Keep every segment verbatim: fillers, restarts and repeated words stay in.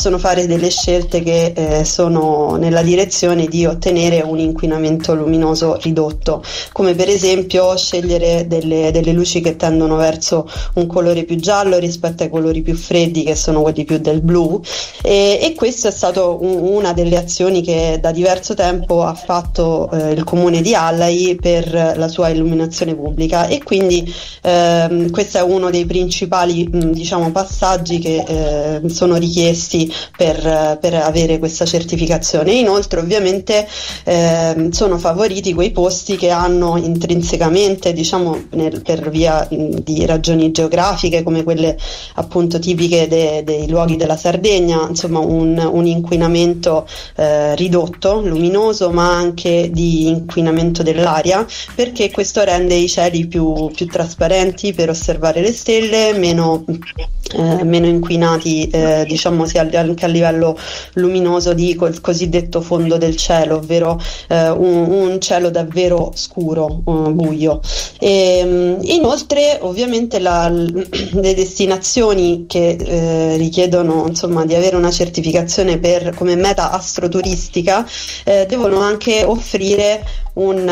possono fare delle scelte che eh, sono nella direzione di ottenere un inquinamento luminoso ridotto, come per esempio scegliere delle, delle luci che tendono verso un colore più giallo rispetto ai colori più freddi, che sono quelli più del blu, e, e questo è stato un, una delle azioni che da diverso tempo ha fatto eh, il comune di Allai per la sua illuminazione pubblica, e quindi ehm, questo è uno dei principali mh, diciamo passaggi che eh, sono richiesti per, per avere questa certificazione. Inoltre ovviamente eh, sono favoriti quei posti che hanno intrinsecamente, diciamo nel, per via mh, di ragioni geografiche, come quelle appunto tipiche de, dei luoghi della Sardegna, insomma un, un inquinamento eh, ridotto, luminoso, ma anche di inquinamento dell'aria, perché questo rende i cieli più, più trasparenti per osservare le stelle, meno, eh, meno inquinati eh, diciamo sia anche a livello luminoso di col cosiddetto fondo del cielo, ovvero eh, un, un cielo davvero scuro, uh, buio. E, um, inoltre ovviamente la, le destinazioni che eh, richiedono insomma di avere una certificazione per, come meta astroturistica, eh, devono anche offrire un,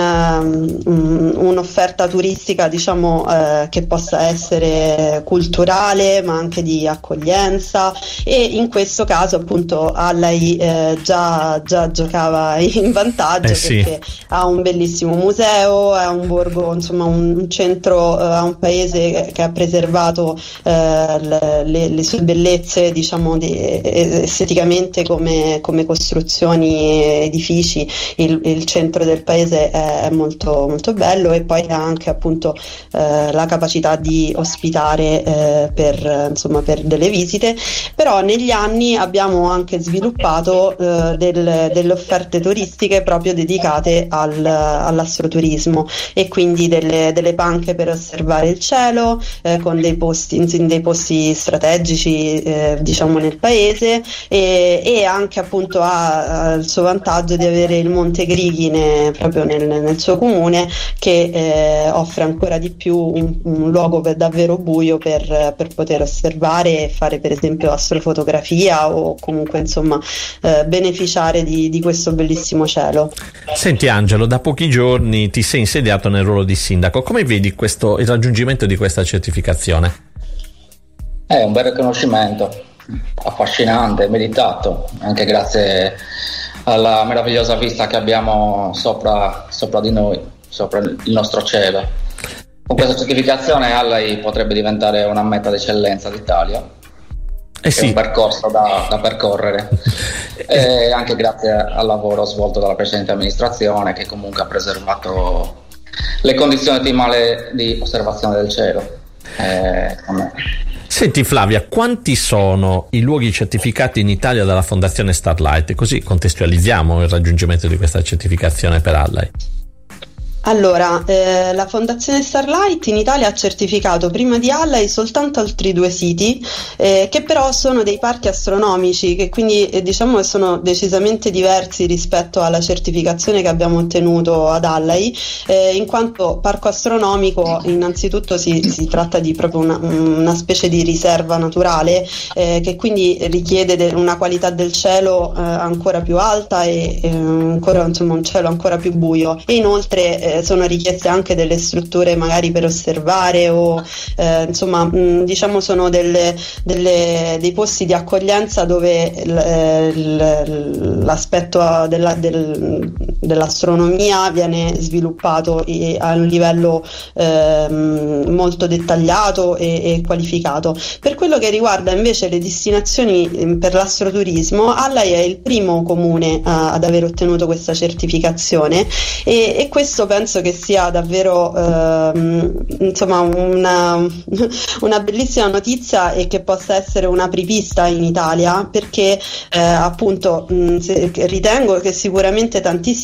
um, un'offerta turistica diciamo eh, che possa essere culturale ma anche di accoglienza, e in questo caso appunto Allai eh, già, già giocava in vantaggio, eh perché sì. ha un bellissimo museo, è un borgo, insomma un, un centro, eh, un paese che, che ha preservato eh, le, le, le sue bellezze diciamo di, esteticamente come, come costruzioni, edifici. Il, il centro del paese è molto, molto bello, e poi ha anche appunto eh, la capacità di ospitare eh, per, insomma, per delle visite. Però negli anni abbiamo anche sviluppato eh, del, delle offerte turistiche proprio dedicate al, all'astroturismo, e quindi delle, delle panche per osservare il cielo eh, con dei posti, in dei posti strategici eh, diciamo nel paese, e, e anche appunto ha, ha il suo vantaggio di avere il Monte Grighine proprio nel, nel suo comune, che eh, offre ancora di più un, un luogo per, davvero buio per, per poter osservare e fare per esempio astrofotografia, o comunque insomma eh, beneficiare di, di questo bellissimo cielo. Senti Angelo, da pochi giorni ti sei insediato nel ruolo di sindaco, come vedi questo, il raggiungimento di questa certificazione? È un bel riconoscimento, affascinante, meritato, anche grazie alla meravigliosa vista che abbiamo sopra, sopra di noi, sopra il nostro cielo. Con questa certificazione Allai potrebbe diventare una meta d'eccellenza d'Italia. Eh sì. È un percorso da, da percorrere, e anche grazie al lavoro svolto dalla precedente amministrazione, che comunque ha preservato le condizioni ottimali di osservazione del cielo. Eh, Senti Flavia, quanti sono i luoghi certificati in Italia dalla Fondazione Starlight? Così contestualizziamo il raggiungimento di questa certificazione per Allai. Allora, eh, la Fondazione Starlight in Italia ha certificato prima di Allai soltanto altri due siti, eh, che però sono dei parchi astronomici, che quindi eh, diciamo che sono decisamente diversi rispetto alla certificazione che abbiamo ottenuto ad Allai, eh, in quanto parco astronomico innanzitutto si, si tratta di proprio una, una specie di riserva naturale, eh, che quindi richiede de- una qualità del cielo eh, ancora più alta, e eh, ancora, insomma, un cielo ancora più buio, e inoltre eh, sono richieste anche delle strutture magari per osservare, o eh, insomma mh, diciamo sono delle, delle, dei posti di accoglienza dove l, l, l'aspetto della, del, dell'astronomia viene sviluppato a un livello eh, molto dettagliato e, e qualificato. Per quello che riguarda invece le destinazioni per l'astroturismo, Allai è il primo comune a, ad aver ottenuto questa certificazione, e, e questo penso che sia davvero ehm, insomma una, una bellissima notizia, e che possa essere un'apripista in Italia, perché eh, appunto mh, se, ritengo che sicuramente tantissimi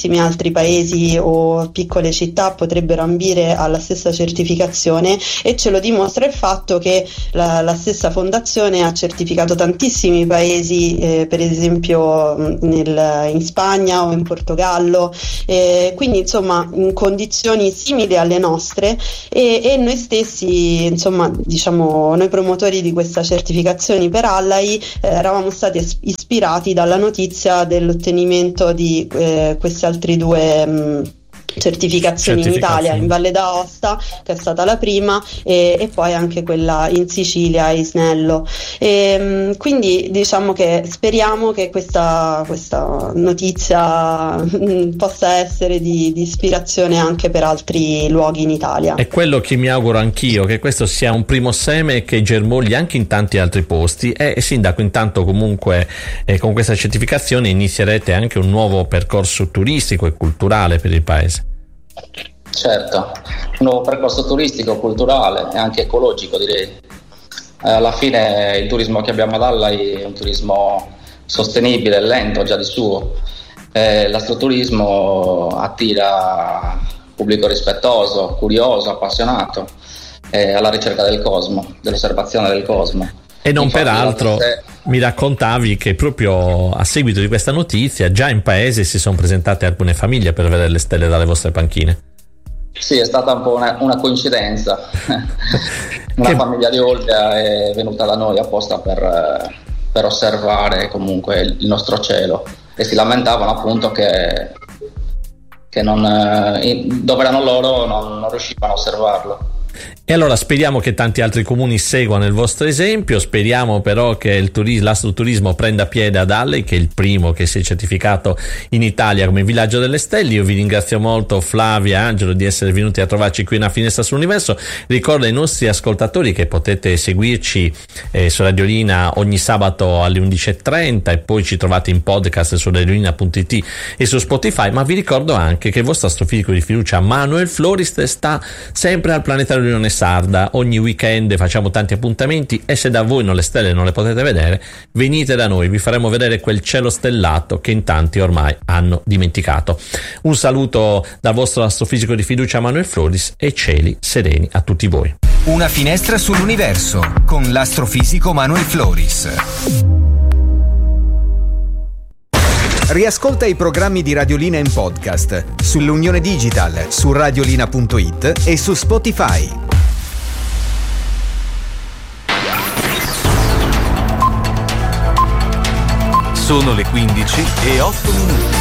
tantissimi altri paesi o piccole città potrebbero ambire alla stessa certificazione, e ce lo dimostra il fatto che la, la stessa fondazione ha certificato tantissimi paesi, eh, per esempio nel, in Spagna o in Portogallo, eh, quindi insomma in condizioni simili alle nostre, e, e noi stessi, insomma diciamo noi promotori di questa certificazione per Allai, eh, eravamo stati ispirati dalla notizia dell'ottenimento di eh, questi altri due mh, certificazioni in Italia, in Valle d'Aosta, che è stata la prima, e, e poi anche quella in Sicilia, a Isnello. E, quindi diciamo che speriamo che questa, questa notizia mh, possa essere di, di ispirazione anche per altri luoghi in Italia. È quello che mi auguro anch'io, che questo sia un primo seme che germogli anche in tanti altri posti. E, e sindaco, intanto comunque eh, con questa certificazione inizierete anche un nuovo percorso turistico e culturale per il paese. Certo, un nuovo percorso turistico, culturale e anche ecologico, direi. Eh, alla fine il turismo che abbiamo ad Allai è un turismo sostenibile, lento già di suo. Eh, l'astroturismo attira pubblico rispettoso, curioso, appassionato, eh, alla ricerca del cosmo, dell'osservazione del cosmo. E non Infatti, peraltro se... mi raccontavi che proprio a seguito di questa notizia già in paese si sono presentate alcune famiglie per vedere le stelle dalle vostre panchine. Sì, è stata un po' una, una coincidenza. Una che... famiglia di Olbia è venuta da noi apposta per, per osservare comunque il nostro cielo, e si lamentavano appunto che, che non, dove erano loro non, non riuscivano a osservarlo. E allora speriamo che tanti altri comuni seguano il vostro esempio, speriamo però che il turismo, l'astroturismo prenda piede ad Allai, che è il primo che si è certificato in Italia come villaggio delle stelle. Io vi ringrazio molto, Flavia, Angelo, di essere venuti a trovarci qui una finestra sull'universo. Ricordo ai nostri ascoltatori che potete seguirci eh, su Radiolina ogni sabato alle undici e trenta, e poi ci trovate in podcast su radiolina punto it e su Spotify. Ma vi ricordo anche che il vostro astrofisico di fiducia Manuel Florist sta sempre al Planetario Rione Sarda. Ogni weekend facciamo tanti appuntamenti, e se da voi non le stelle non le potete vedere, venite da noi, vi faremo vedere quel cielo stellato che in tanti ormai hanno dimenticato. Un saluto dal vostro astrofisico di fiducia Manuel Floris, e cieli sereni a tutti voi. Una finestra sull'universo con l'astrofisico Manuel Floris. Riascolta i programmi di Radiolina in podcast sull'Unione Digital, su radiolina punto it e su Spotify. Sono le quindici e otto minuti.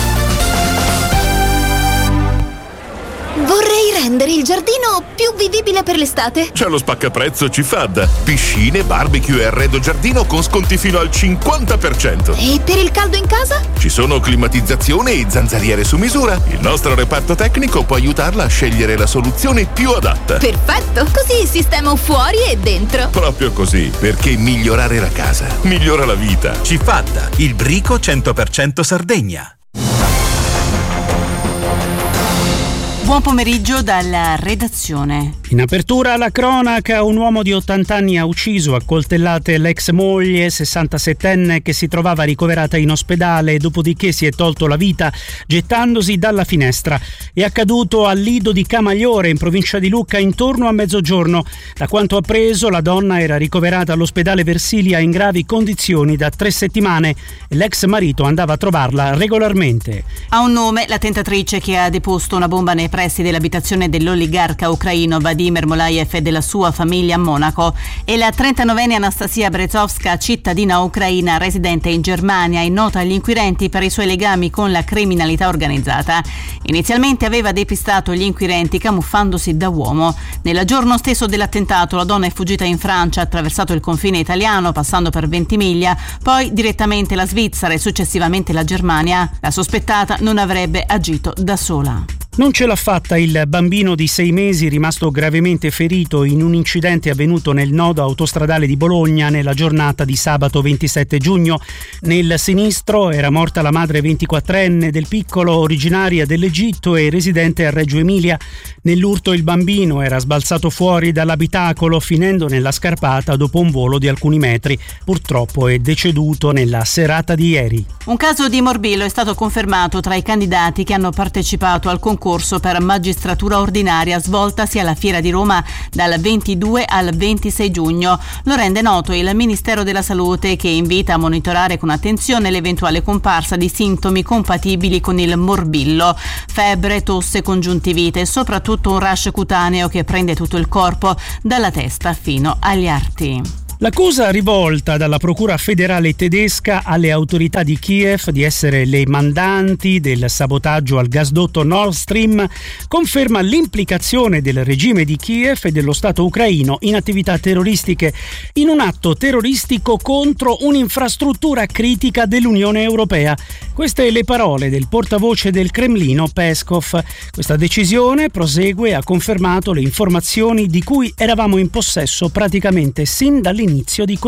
Vorrei rendere il giardino più vivibile per l'estate. C'è lo spaccaprezzo Cifad. Piscine, barbecue e arredo giardino con sconti fino al cinquanta per cento. E per il caldo in casa? Ci sono climatizzazione e zanzariere su misura. Il nostro reparto tecnico può aiutarla a scegliere la soluzione più adatta. Perfetto, così sistemo fuori e dentro. Proprio così, perché migliorare la casa migliora la vita. Cifad, il brico cento per cento Sardegna. Buon pomeriggio dalla redazione. In apertura la cronaca, un uomo di ottanta anni ha ucciso a coltellate l'ex moglie sessantasettenne che si trovava ricoverata in ospedale, dopodiché si è tolto la vita gettandosi dalla finestra. È accaduto al Lido di Camaiore, in provincia di Lucca, intorno a mezzogiorno. Da quanto appreso, la donna era ricoverata all'ospedale Versilia in gravi condizioni da tre settimane e l'ex marito andava a trovarla regolarmente. Ha un nome la tentatrice che ha deposto una bomba nei pressi dell'abitazione dell'oligarca ucraino Vladimir Molaev e della sua famiglia a Monaco, e la trentanovenne Anastasia Brezovska, cittadina ucraina residente in Germania e nota agli inquirenti per i suoi legami con la criminalità organizzata. Inizialmente aveva depistato gli inquirenti camuffandosi da uomo. Nel giorno stesso dell'attentato la donna è fuggita in Francia, ha attraversato il confine italiano passando per Ventimiglia, poi direttamente la Svizzera e successivamente la Germania. La sospettata non avrebbe agito da sola. Non ce l'ha fatta il bambino di sei mesi rimasto gravemente ferito in un incidente avvenuto nel nodo autostradale di Bologna nella giornata di sabato ventisette giugno. Nel sinistro era morta la madre ventiquattrenne del piccolo, originaria dell'Egitto e residente a Reggio Emilia. Nell'urto il bambino era sbalzato fuori dall'abitacolo finendo nella scarpata dopo un volo di alcuni metri. Purtroppo è deceduto nella serata di ieri. Un caso di morbillo è stato confermato tra i candidati che hanno partecipato al concorso per magistratura ordinaria svoltasi alla Fiera di Roma dal ventidue al ventisei giugno. Lo rende noto il Ministero della Salute, che invita a monitorare con attenzione l'eventuale comparsa di sintomi compatibili con il morbillo: febbre, tosse, congiuntivite e soprattutto un rash cutaneo che prende tutto il corpo, dalla testa fino agli arti. L'accusa rivolta dalla Procura federale tedesca alle autorità di Kiev di essere le mandanti del sabotaggio al gasdotto Nord Stream conferma l'implicazione del regime di Kiev e dello Stato ucraino in attività terroristiche, in un atto terroristico contro un'infrastruttura critica dell'Unione Europea. Queste le parole del portavoce del Cremlino Peskov. Questa decisione, prosegue, ha confermato le informazioni di cui eravamo in possesso praticamente sin dall'inizio di